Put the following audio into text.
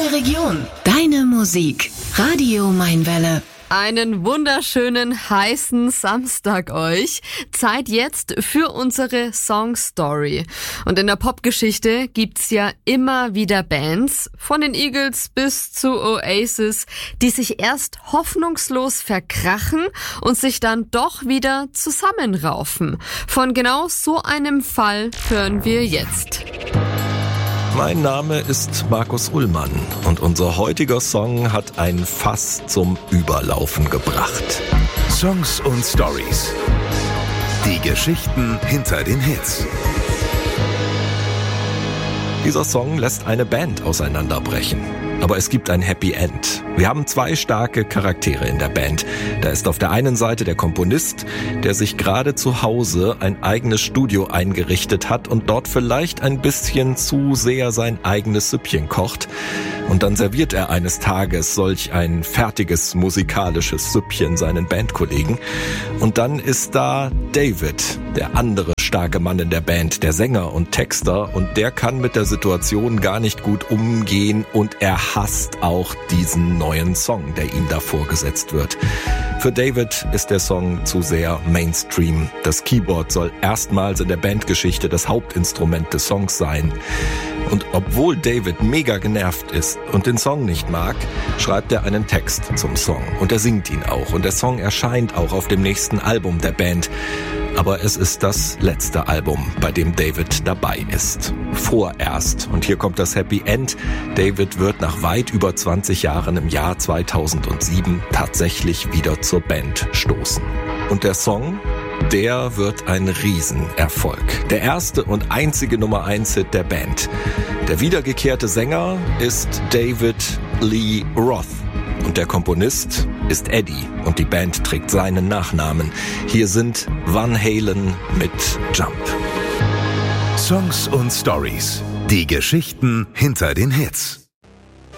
Deine Region, deine Musik. Radio Mainwelle. Einen wunderschönen, heißen Samstag euch. Zeit jetzt für unsere Songstory. Und in der Popgeschichte gibt's ja immer wieder Bands, von den Eagles bis zu Oasis, die sich erst hoffnungslos verkrachen und sich dann doch wieder zusammenraufen. Von genau so einem Fall hören wir jetzt. Mein Name ist Markus Ullmann und unser heutiger Song hat ein Fass zum Überlaufen gebracht. Songs und Stories. Die Geschichten hinter den Hits. Dieser Song lässt eine Band auseinanderbrechen. Aber es gibt ein Happy End. Wir haben zwei starke Charaktere in der Band. Da ist auf der einen Seite der Komponist, der sich gerade zu Hause ein eigenes Studio eingerichtet hat und dort vielleicht ein bisschen zu sehr sein eigenes Süppchen kocht. Und dann serviert er eines Tages solch ein fertiges musikalisches Süppchen seinen Bandkollegen. Und dann ist da David, der andere starke Mann in der Band, der Sänger und Texter, und der kann mit der Situation gar nicht gut umgehen und er hasst auch diesen neuen Song, der ihm da vorgesetzt wird. Für David ist der Song zu sehr Mainstream. Das Keyboard soll erstmals in der Bandgeschichte das Hauptinstrument des Songs sein. Und obwohl David mega genervt ist und den Song nicht mag, schreibt er einen Text zum Song. Und er singt ihn auch. Und der Song erscheint auch auf dem nächsten Album der Band. Aber es ist das letzte Album, bei dem David dabei ist. Vorerst. Und hier kommt das Happy End. David wird nach weit über 20 Jahren im Jahr 2007 tatsächlich wieder zur Band stoßen. Und der Song, der wird ein Riesenerfolg. Der erste und einzige Nummer-1-Hit der Band. Der wiedergekehrte Sänger ist David Lee Roth. Und der Komponist ist Eddie und die Band trägt seinen Nachnamen. Hier sind Van Halen mit Jump. Songs und Stories. Die Geschichten hinter den Hits.